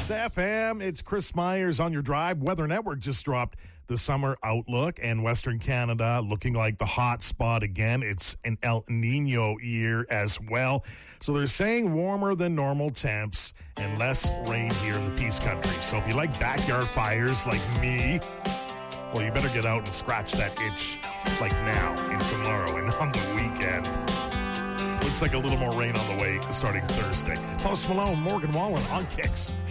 Kiss FM. It's Chris Myers on your drive. Weather Network just dropped the summer outlook, and Western Canada looking like the hot spot again. It's an El Nino year as well. So they're saying warmer than normal temps and less rain here in the Peace Country. So if you like backyard fires like me, well, you better get out and scratch that itch like now and tomorrow and on the weekend. Looks like a little more rain on the way starting Thursday. Post Malone, Morgan Wallen on Kicks.